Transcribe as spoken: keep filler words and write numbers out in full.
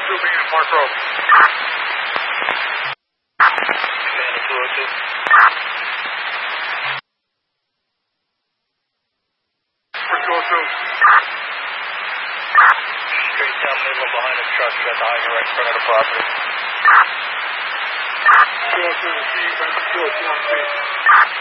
two being in Park Road. Savannah two oh two. For two oh two. Straight down middle behind the truck. You got the highway right in front of the property. two oh two to see, two oh two on C.